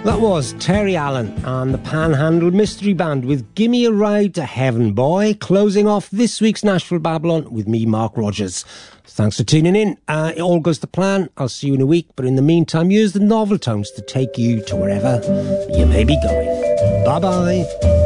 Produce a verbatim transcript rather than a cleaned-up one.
That was Terry Allen and the Panhandle Mystery Band with Gimme a Ride to Heaven Boy, closing off this week's Nashville Babylon with me, Mark Rogers. Thanks for tuning in. Uh, it all goes to plan. I'll see you in a week, but in the meantime, use the novel tones to take you to wherever you may be going. Bye-bye.